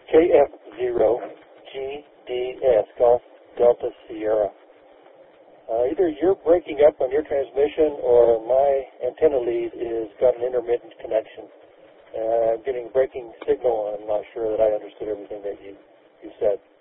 KF0GDS, Golf Delta Sierra. Either you're breaking up on your transmission or my antenna lead is got an intermittent connection. I'm getting breaking signal, and I'm not sure that I understood everything that you said.